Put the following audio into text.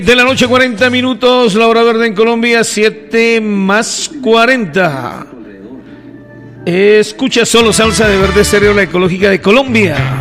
De la noche, 40 minutos, la hora verde en Colombia, 7:40. Escucha solo salsa de Verde Estéreo, la ecológica de Colombia.